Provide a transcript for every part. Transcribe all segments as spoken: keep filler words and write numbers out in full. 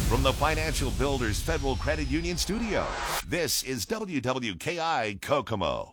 From the Financial Builders Federal Credit Union studio, this is W W K I Kokomo.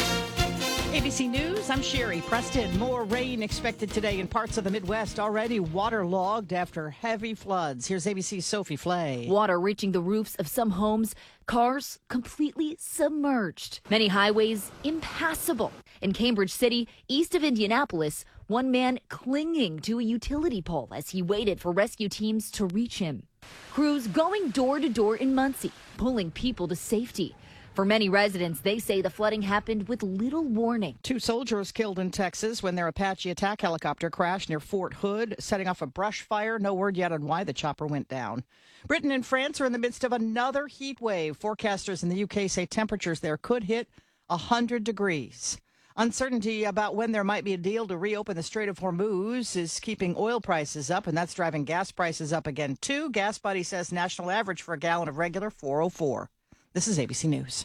A B C News, I'm Sherry Preston. More rain expected today in parts of the Midwest, already waterlogged after heavy floods. Here's A B C's Sophie Flay. Water reaching the roofs of some homes, cars completely submerged. Many highways impassable. In Cambridge City, east of Indianapolis, one man clinging to a utility pole as he waited for rescue teams to reach him. Crews going door to door in Muncie, pulling people to safety. For many residents, they say the flooding happened with little warning. Two soldiers killed in Texas when their Apache attack helicopter crashed near Fort Hood, setting off a brush fire. No word yet on why the chopper went down. Britain and France are in the midst of another heat wave. Forecasters in the U K say temperatures there could hit one hundred degrees. Uncertainty about when there might be a deal to reopen the Strait of Hormuz is keeping oil prices up, and that's driving gas prices up again, too. Gas Buddy says national average for a gallon of regular four oh four. This is A B C News.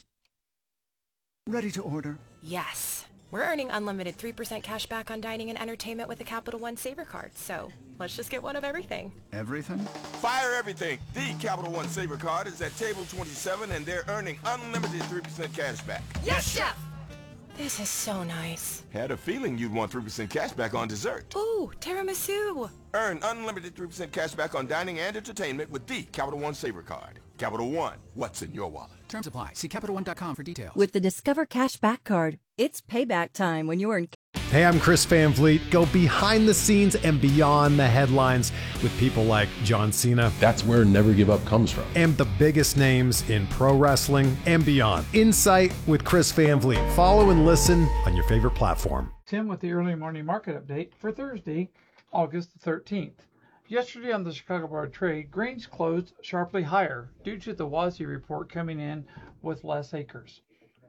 Ready to order? Yes. We're earning unlimited three percent cash back on dining and entertainment with the Capital One Saver Card, so let's just get one of everything. Everything? Fire everything. The Capital One Saver Card is at table twenty-seven, and they're earning unlimited three percent cash back. Yes, Chef! This is so nice. Had a feeling you'd want three percent cash back on dessert. Ooh, tiramisu. Earn unlimited three percent cash back on dining and entertainment with the Capital One Saver Card. Capital One, what's in your wallet? Terms apply. See Capital One dot com for details. With the Discover Cashback Card, it's payback time when you earn. Hey, I'm Chris Van Vliet. Go behind the scenes and beyond the headlines with people like John Cena. That's where Never Give Up comes from. And the biggest names in pro wrestling and beyond. Insight with Chris Van Vliet. Follow and listen on your favorite platform. Tim with the early morning market update for Thursday, August thirteenth. Yesterday on the Chicago Board of Trade, grains closed sharply higher due to the W A S I report coming in with less acres.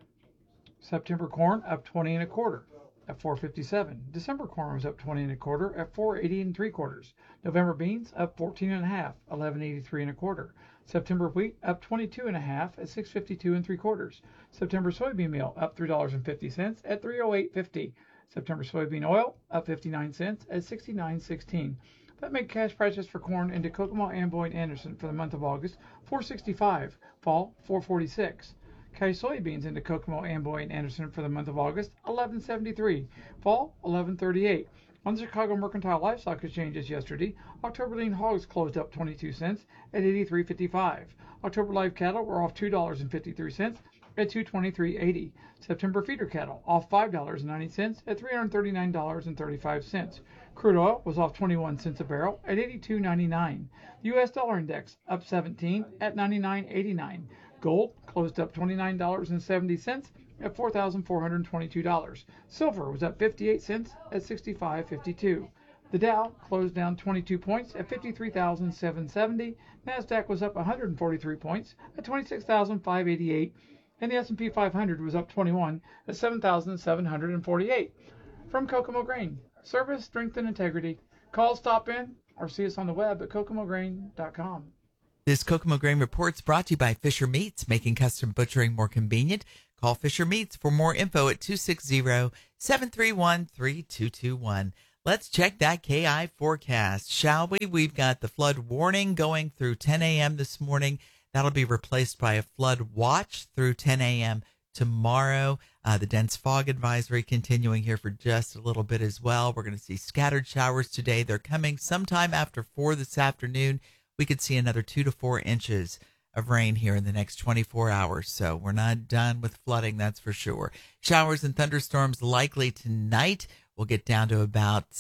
September corn up twenty and a quarter at four fifty-seven. December corn was up twenty and a quarter at four eighty and three quarters. November beans up fourteen and a half, eleven eighty-three and a quarter. September wheat up twenty-two and a half at six fifty-two and three quarters. September soybean meal up three dollars and fifty cents at three oh eight fifty. September soybean oil up fifty-nine cents at sixty-nine sixteen. That made cash prices for corn into Kokomo, Amboy, and Anderson for the month of August four sixty-five, fall four forty-six. Cash soybeans into Kokomo, Amboy, and Anderson for the month of August eleven seventy-three, fall eleven thirty-eight. On the Chicago Mercantile Livestock Exchanges yesterday, October lean hogs closed up twenty-two cents at eighty-three fifty-five. October live cattle were off two dollars and fifty-three cents at two twenty-three eighty. September feeder cattle off five dollars and ninety cents at three hundred thirty-nine dollars and thirty-five cents. Crude oil was off twenty-one cents a barrel at eighty-two ninety-nine. The U S dollar index up seventeen at ninety-nine eighty-nine. Gold closed up twenty-nine dollars and seventy cents at four thousand four hundred twenty-two dollars. Silver was up fifty-eight cents at sixty-five fifty-two. The Dow closed down twenty-two points at fifty-three thousand seven hundred seventy. Nasdaq was up one hundred forty-three points at twenty-six thousand five hundred eighty-eight. And the S and P five hundred was up twenty-one at seven thousand seven hundred forty-eight. From Kokomo Grain, service, strength, and integrity. Call, stop in, or see us on the web at kokomo grain dot com. This Kokomo Grain Report's brought to you by Fisher Meats, making custom butchering more convenient. Call Fisher Meats for more info at two six zero, seven three one, three two two one. Let's check that K I forecast, shall we? We've got the flood warning going through ten a.m. this morning. That'll be replaced by a flood watch through ten a.m. tomorrow. Uh, the dense fog advisory continuing here for just a little bit as well. We're going to see scattered showers today. They're coming sometime after four this afternoon. We could see another two to four inches of rain here in the next twenty-four hours. So we're not done with flooding, that's for sure. Showers and thunderstorms likely tonight. We'll get down to about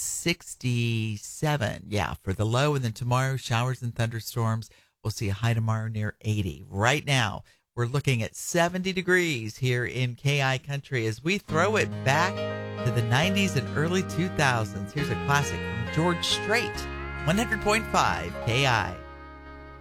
sixty-seven. Yeah, for the low. And then tomorrow, showers and thunderstorms. We'll see a high tomorrow near eighty. Right now, we're looking at seventy degrees here in K I country as we throw it back to the nineties and early two thousands. Here's a classic from George Strait, one hundred point five K I.